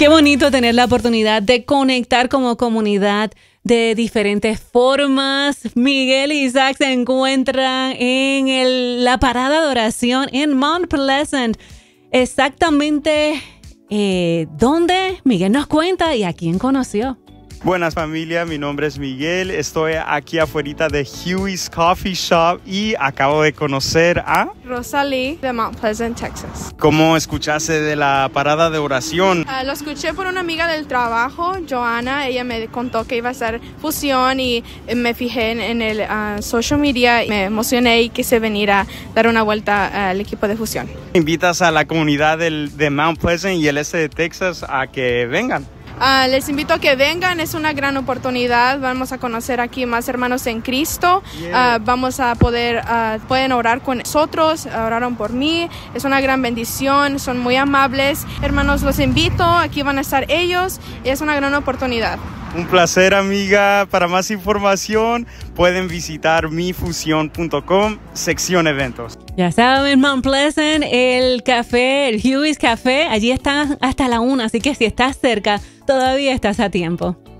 Qué bonito tener la oportunidad de conectar como comunidad de diferentes formas. Miguel y Isaac se encuentran en la parada de oración en Mount Pleasant. Exactamente dónde, Miguel nos cuenta y a quién conoció. Buenas familia, mi nombre es Miguel, estoy aquí afuera de Huey's Coffee Shop y acabo de conocer a Rosalie de Mount Pleasant, Texas. ¿Cómo escuchaste de la parada de oración? Lo escuché por una amiga del trabajo, Joana. Ella me contó que iba a ser fusión y me fijé en el social media y me emocioné y quise venir a dar una vuelta al equipo de fusión. ¿Invitas a la comunidad de Mount Pleasant y el este de Texas a que vengan? Les invito a que vengan, es una gran oportunidad. Vamos a conocer aquí más hermanos en Cristo. Vamos a pueden orar con nosotros, oraron por mí. Es una gran bendición, son muy amables. Hermanos, los invito, aquí van a estar ellos y es una gran oportunidad. Un placer, amiga. Para más información pueden visitar mifusión.com, sección eventos. Ya saben, Mount Pleasant, el café, el Huey's Café, allí están hasta la 1, así que si estás cerca, todavía estás a tiempo.